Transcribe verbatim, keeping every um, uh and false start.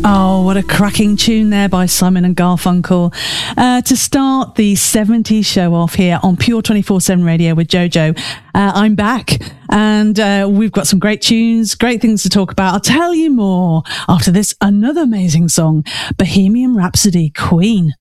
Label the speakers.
Speaker 1: Oh, what a cracking tune there by Simon and Garfunkel. Uh, to start the seventies show off here on Pure twenty-four seven Radio with Jojo. Uh, I'm back and uh, we've got some great tunes, great things to talk about. I'll tell you more after this another amazing song, Bohemian Rhapsody, Queen.